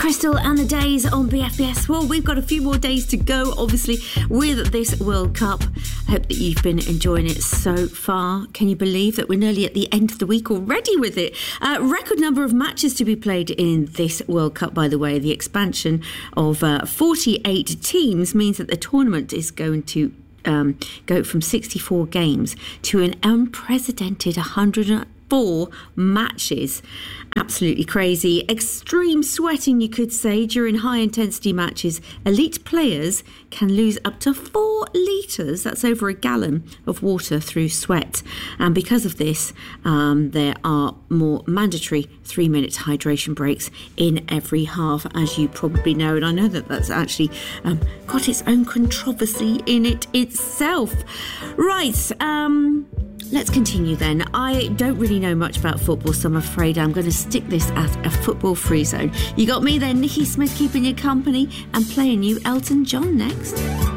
Crystal and the days on BFBS. Well, we've got a few more days to go, obviously, with this World Cup. I hope that you've been enjoying it so far. Can you believe that we're nearly at the end of the week already with it? Record number of matches to be played in this World Cup, by the way. The expansion of 48 teams means that the tournament is going to go from 64 games to an unprecedented 104 matches. Absolutely crazy. Extreme sweating, you could say, during high-intensity matches. Elite players can lose up to 4 litres, that's over a gallon, of water through sweat. And because of this, there are more mandatory 3-minute hydration breaks in every half, as you probably know. And I know that that's actually got its own controversy in it itself. Right, let's continue then. I don't really know much about football, so I'm afraid I'm going to stick this at a football-free zone. You got me there, Nikki Smith, keeping you company and playing you Elton John next.